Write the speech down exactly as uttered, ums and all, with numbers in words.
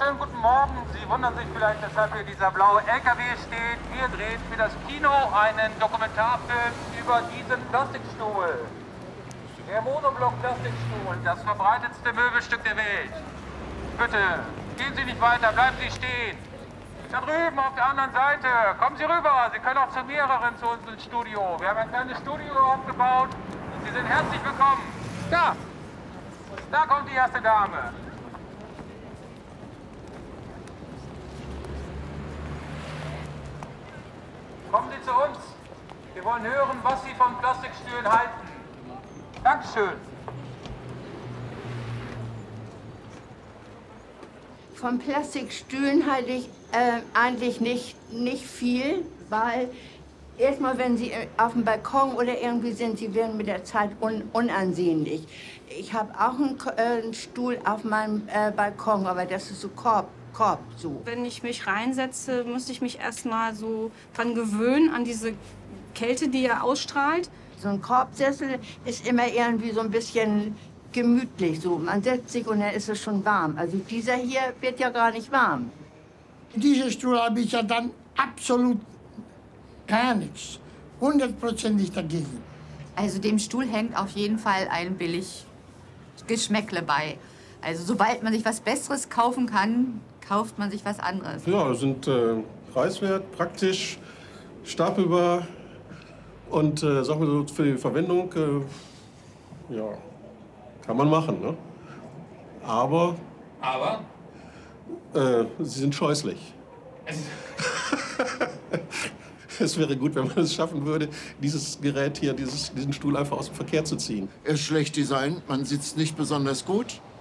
schönen guten Morgen. Sie wundern sich vielleicht, weshalb hier dieser blaue L K W steht. Wir drehen für das Kino einen Dokumentarfilm über diesen Plastikstuhl. Der Monoblock-Plastikstuhl, das verbreitetste Möbelstück der Welt. Bitte, gehen Sie nicht weiter, bleiben Sie stehen. Da drüben auf der anderen Seite, kommen Sie rüber. Sie können auch zu mehreren zu uns ins Studio. Wir haben ein kleines Studio aufgebaut. Sie sind herzlich willkommen. Da, da kommt die erste Dame. Kommen Sie zu uns. Wir wollen hören, was Sie von Plastikstühlen halten. Dankeschön. Von Plastikstühlen halte ich äh, eigentlich nicht, nicht viel, weil erstmal, wenn sie auf dem Balkon oder irgendwie sind, sie werden mit der Zeit un, unansehnlich. Ich habe auch einen, äh, einen Stuhl auf meinem äh, Balkon, aber das ist so Korb. Korb, so. Wenn ich mich reinsetze, muss ich mich erst mal so dran gewöhnen, an diese Kälte, die er ausstrahlt. So ein Korbsessel ist immer irgendwie so ein bisschen gemütlich. So. Man setzt sich und dann ist es schon warm. Also dieser hier wird ja gar nicht warm. Diesen Stuhl habe ich ja dann absolut gar nichts. Hundertprozentig dagegen. Also dem Stuhl hängt auf jeden Fall ein billig Geschmäckle bei. Also sobald man sich was Besseres kaufen kann, kauft man sich was anderes. Ja, sind äh, preiswert, praktisch, stapelbar und äh, sagen wir so für die Verwendung, äh, ja, kann man machen, ne? Aber, Aber? Äh, sie sind scheußlich. Es wäre gut, wenn man es schaffen würde, dieses Gerät hier, dieses, diesen Stuhl einfach aus dem Verkehr zu ziehen. Er ist schlecht designt, man sitzt nicht besonders gut.